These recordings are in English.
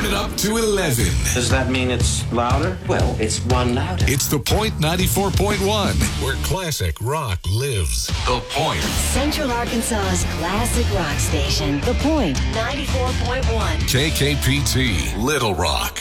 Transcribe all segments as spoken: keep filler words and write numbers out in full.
Turn it up to eleven. Does that mean it's louder? Well, it's one louder. It's The Point ninety-four point one, where classic rock lives. The Point. Central Arkansas's classic rock station, The Point ninety-four point one. K K P T, Little Rock.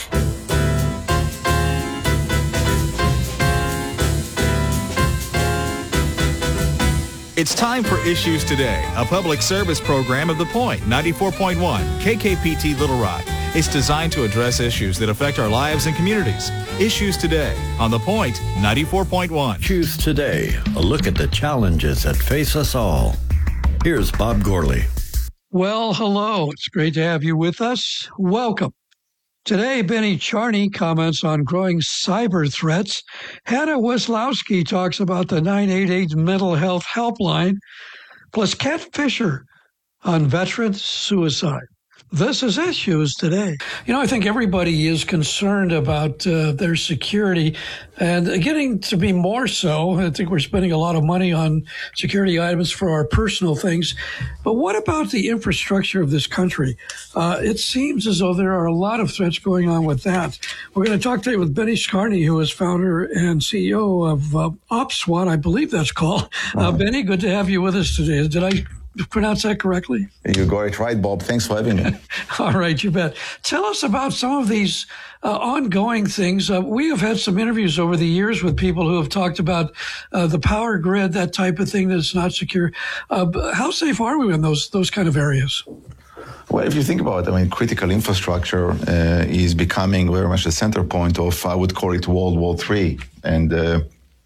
It's time for Issues Today, a public service program of The Point ninety-four point one, K K P T Little Rock. It's designed to address issues that affect our lives and communities. Issues Today on The Point ninety-four point one. Issues Today, a look at the challenges that face us all. Here's Bob Gorley. Well, hello. It's great to have you with us. Welcome. Today, Benny Charney comments on growing cyber threats. Hannah Weslowski talks about the nine eight eight mental health helpline, plus Cat Fisher on veteran suicide. This is Issues Today. You know, I think everybody is concerned about uh, their security and getting to be more so. I think we're spending a lot of money on security items for our personal things. But what about the infrastructure of this country? Uh, it seems as though there are a lot of threats going on with that. We're going to talk today with Benny Charney, who is founder and C E O of uh, OpSWAT, I believe that's called. Uh, Benny, good to have you with us today. Did I pronounce that correctly? You got it right, Bob. Thanks for having me. All right, you bet. Tell us about some of these uh, ongoing things. Uh, we have had some interviews over the years with people who have talked about uh, the power grid, that type of thing that's not secure. Uh, how safe are we in those those kind of areas? Well, if you think about it, I mean, critical infrastructure uh, is becoming very much the center point of, I would call it World War Three. And uh,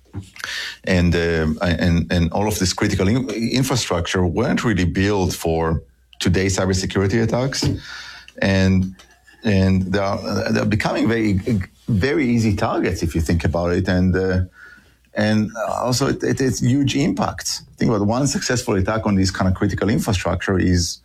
And, uh, and and all of this critical in- infrastructure weren't really built for today's cybersecurity attacks, and and they are they're becoming very very easy targets if you think about it, and uh, and also it, it, it's huge impacts. Think about one successful attack on this kind of critical infrastructure is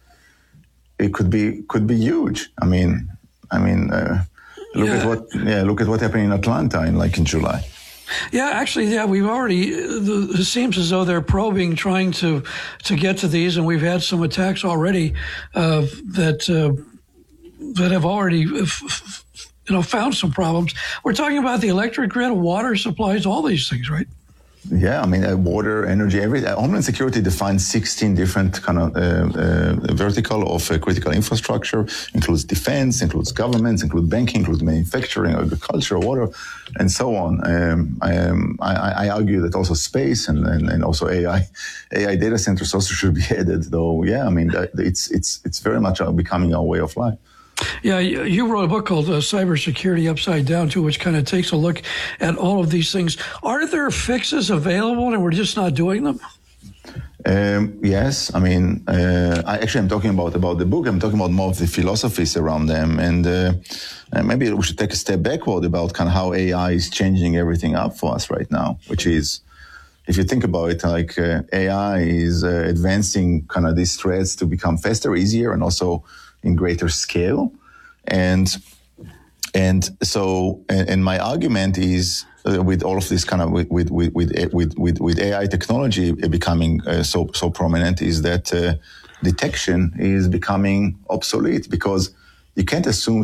it could be could be huge. I mean, I mean, uh, look yeah. at what yeah look at what happened in Atlanta in like in July. Yeah, actually, yeah, we've already, the, it seems as though they're probing, trying to, to get to these, and we've had some attacks already uh, that uh, that have already, f- f- you know, found some problems. We're talking about the electric grid, water supplies, all these things, right? Yeah, I mean, uh, water, energy, everything. Uh, Homeland Security defines sixteen different kind of uh, uh, vertical of uh, critical infrastructure. Includes defense, includes governments, includes banking, includes manufacturing, agriculture, water, and so on. Um, I, um, I, I argue that also space and, and, and also A I, A I data centers also should be added. Though, yeah, I mean, it's it's it's very much becoming our way of life. Yeah, you wrote a book called uh, Cybersecurity Upside Down, too, which kind of takes a look at all of these things. Are there fixes available and we're just not doing them? Um, yes. I mean, uh, I actually am talking about, about the book. I'm talking about more of the philosophies around them. And uh, maybe we should take a step backward about kind of how A I is changing everything up for us right now, which is, if you think about it, like uh, A I is uh, advancing kind of these threads to become faster, easier, and also in greater scale. And and so, and, and my argument is uh, with all of this kind of, with with with with with, with A I technology becoming uh, so so prominent, is that uh, detection is becoming obsolete, because you can't assume